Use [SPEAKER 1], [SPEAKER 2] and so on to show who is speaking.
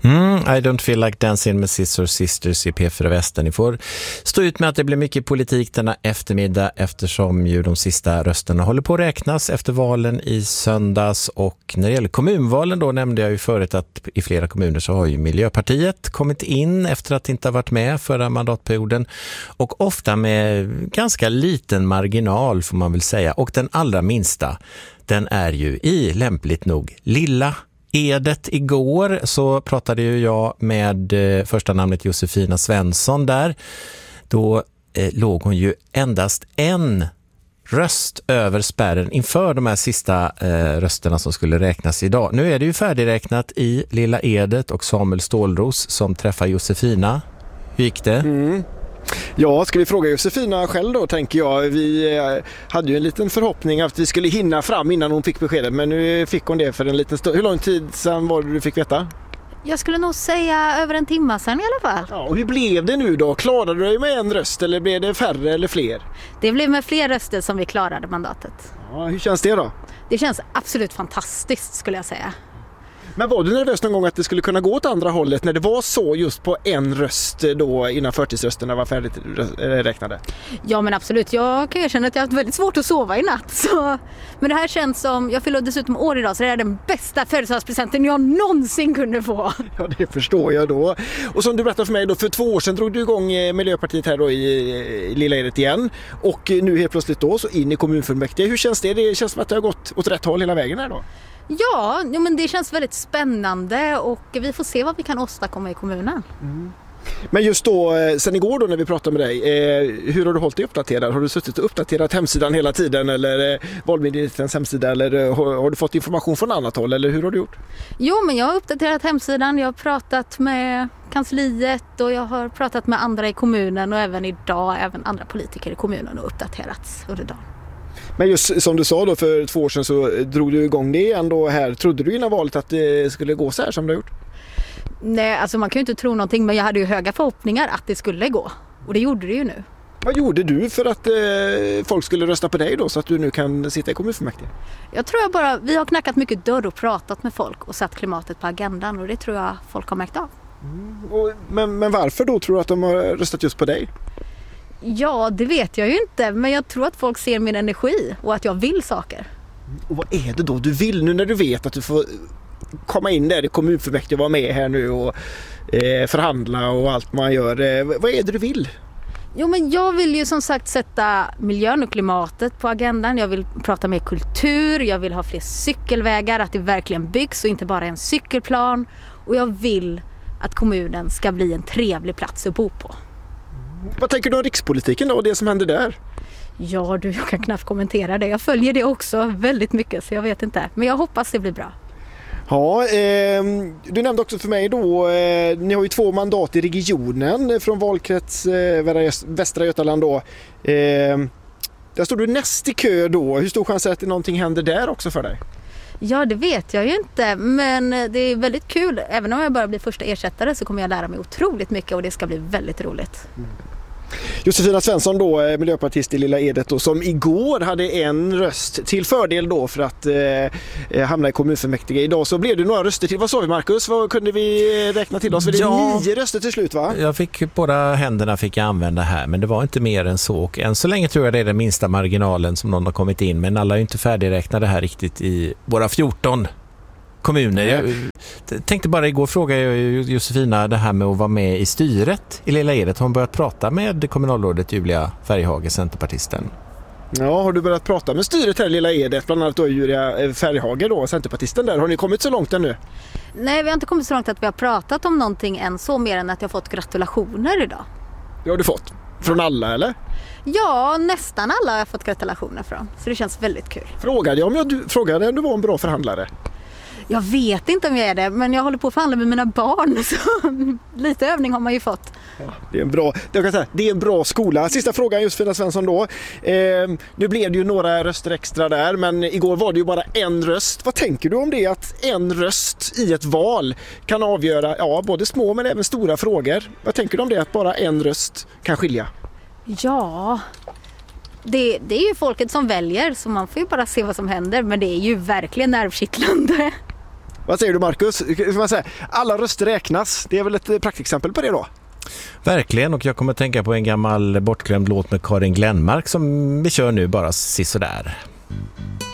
[SPEAKER 1] I don't feel like dancing med Sisters i P4 Västern. Ni får stå ut med att det blir mycket politik denna eftermiddag eftersom ju de sista rösterna håller på att räknas efter valen i söndags. Och när det gäller kommunvalen då nämnde jag ju förut att i flera kommuner så har ju Miljöpartiet kommit in efter att inte ha varit med förra mandatperioden. Och ofta med ganska liten marginal får man väl säga. Och den allra minsta, den är ju i lämpligt nog Lilla Edet. Igår så pratade ju jag med första namnet Josefina Svensson där. Då låg hon ju endast en röst över spärren inför de här sista rösterna som skulle räknas idag. Nu är det ju färdigräknat i Lilla Edet och Samuel Stålros som träffar Josefina. Hur gick det?
[SPEAKER 2] Ja, ska vi fråga Josefina själv då, tänker jag. Vi hade ju en liten förhoppning att vi skulle hinna fram innan hon fick beskedet, men nu fick hon det för en liten stund. Hur lång tid sedan var det du fick veta?
[SPEAKER 3] Jag skulle nog säga över en timme sedan i alla fall.
[SPEAKER 2] Ja, och hur blev det nu då? Klarade du dig med en röst eller blev det färre eller fler?
[SPEAKER 3] Det blev med fler röster som vi klarade mandatet.
[SPEAKER 2] Ja, hur känns det då?
[SPEAKER 3] Det känns absolut fantastiskt skulle jag säga.
[SPEAKER 2] Men var du nervös någon gång att det skulle kunna gå åt andra hållet när det var så just på en röst då innan förtidsrösterna var färdigt räknade?
[SPEAKER 3] Ja men absolut, jag kan erkänna att jag har haft väldigt svårt att sova i natt. Så... Men det här känns som, jag fyller dessutom år idag så det är den bästa födelsedagspresenten jag någonsin kunde få.
[SPEAKER 2] Ja det förstår jag då. Och som du berättade för mig då, för 2 år sedan drog du igång Miljöpartiet här då i Lilla Edet igen. Och nu helt plötsligt då så in i kommunfullmäktige. Hur känns det? Det känns som att det har gått åt rätt håll hela vägen här då.
[SPEAKER 3] Ja, men det känns väldigt spännande och vi får se vad vi kan åstadkomma i kommunen.
[SPEAKER 2] Men just då, sen igår då när vi pratade med dig, hur har du hållit dig uppdaterad? Har du suttit och uppdaterat hemsidan hela tiden eller Valmyndighetens hemsida eller har du fått information från annat håll eller hur har du gjort?
[SPEAKER 3] Jo, men jag har uppdaterat hemsidan, jag har pratat med kansliet och jag har pratat med andra i kommunen och även idag även andra politiker i kommunen och uppdaterats under dagen.
[SPEAKER 2] Men just som du sa då för 2 år sedan så drog du igång det ändå här. Trodde du innan valet att det skulle gå så här som det har gjort?
[SPEAKER 3] Nej, alltså man kan ju inte tro någonting men jag hade ju höga förhoppningar att det skulle gå. Och det gjorde det ju nu.
[SPEAKER 2] Vad gjorde du för att folk skulle rösta på dig då så att du nu kan sitta i kommunfullmäktige?
[SPEAKER 3] Jag tror vi har knackat mycket dörr och pratat med folk och satt klimatet på agendan och det tror jag folk har märkt av.
[SPEAKER 2] Men varför då tror du att de har röstat just på dig?
[SPEAKER 3] Ja, det vet jag ju inte. Men jag tror att folk ser min energi och att jag vill saker.
[SPEAKER 2] Och vad är det då du vill nu när du vet att du får komma in där i kommunfullmäktige och vara med här nu och förhandla och allt man gör? Vad är det du vill?
[SPEAKER 3] Jo, men jag vill ju som sagt sätta miljön och klimatet på agendan. Jag vill prata mer kultur. Jag vill ha fler cykelvägar. Att det verkligen byggs och inte bara en cykelplan. Och jag vill att kommunen ska bli en trevlig plats att bo på.
[SPEAKER 2] Vad tänker du om rikspolitiken då och det som händer där?
[SPEAKER 3] Ja du, jag kan knappt kommentera det. Jag följer det också väldigt mycket så jag vet inte. Men jag hoppas det blir bra.
[SPEAKER 2] Ja, du nämnde också för mig då, ni har ju 2 mandat i regionen från valkrets Västra Götaland då. Där står du näst i kö då. Hur stor chans är att någonting händer där också för dig?
[SPEAKER 3] Ja, det vet jag ju inte, men det är väldigt kul. Även om jag bara blir första ersättare så kommer jag lära mig otroligt mycket och det ska bli väldigt roligt.
[SPEAKER 2] Josefina Svensson då, miljöpartist i Lilla Edet då, som igår hade en röst till fördel då för att hamna i kommunfullmäktige. Idag så blev det några röster till. Vad sa vi Marcus? Vad kunde vi räkna till oss? För det är 9 röster till slut va?
[SPEAKER 1] Jag fick båda händerna fick jag använda här men det var inte mer än så och än så länge tror jag det är den minsta marginalen som någon har kommit in men alla är ju inte färdigräknade här riktigt i våra 14 kommuner. Jag tänkte bara igår fråga Josefina det här med att vara med i styret i Lilla Edet. Har hon börjat prata med kommunalrådet Julia Färjhage, centerpartisten?
[SPEAKER 2] Ja, har du börjat prata med styret här i Lilla Edet? Bland annat då Julia Färjhage då, centerpartisten där. Har ni kommit så långt ännu?
[SPEAKER 3] Nej, vi har inte kommit så långt att vi har pratat om någonting än så mer än att jag har fått gratulationer idag.
[SPEAKER 2] Det har du fått? Från alla eller?
[SPEAKER 3] Ja, nästan alla har jag fått gratulationer från. Så det känns väldigt kul.
[SPEAKER 2] Frågade om du var en bra förhandlare?
[SPEAKER 3] Jag vet inte om jag är det, men jag håller på att förhandla med mina barn så lite övning har man ju fått.
[SPEAKER 2] Ja, det är en bra skola. Sista frågan Josefina Svensson då. Nu blev det ju några röster extra där, men igår var det ju bara en röst. Vad tänker du om det att en röst i ett val kan avgöra både små men även stora frågor? Vad tänker du om det att bara en röst kan skilja?
[SPEAKER 3] Ja, det är ju folket som väljer så man får ju bara se vad som händer, men det är ju verkligen nervkittlande.
[SPEAKER 2] Vad säger du, Marcus? Alla röster räknas. Det är väl ett praktexempel på det då?
[SPEAKER 1] Verkligen, och jag kommer att tänka på en gammal bortglömd låt med Karin Glenmark som vi kör nu bara sisådär.